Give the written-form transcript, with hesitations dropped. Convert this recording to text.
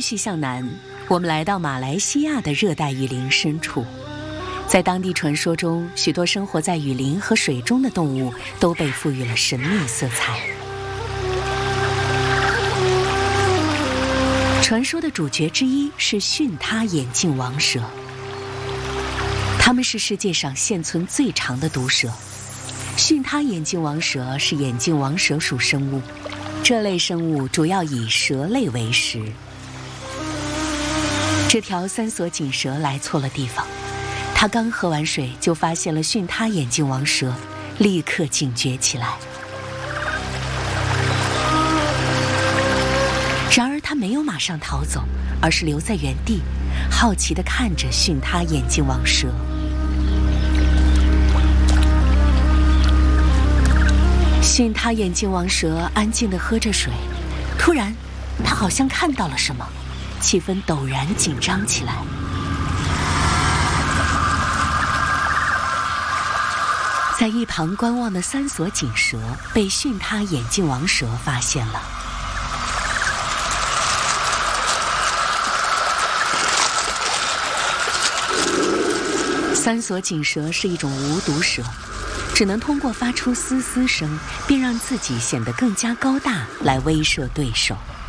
续向南，我们来到马来西亚的热带雨林深处。在当地传说中，许多生活在雨林和水中的动物都被赋予了神秘色彩。传说的主角之一是巽他眼镜王蛇，它们是世界上现存最长的毒蛇。巽他眼镜王蛇是眼镜王蛇属生物，这类生物主要以蛇类为食。这条三索锦蛇来错了地方，它刚喝完水就发现了巽他眼镜王蛇，立刻警觉起来。然而它没有马上逃走，而是留在原地，好奇地看着巽他眼镜王蛇。巽他眼镜王蛇安静地喝着水，突然他好像看到了什么，气氛陡然紧张起来。在一旁观望的三索锦蛇被巽他眼镜王蛇发现了。三索锦蛇是一种无毒蛇，只能通过发出嘶嘶声，便让自己显得更加高大来威慑对手。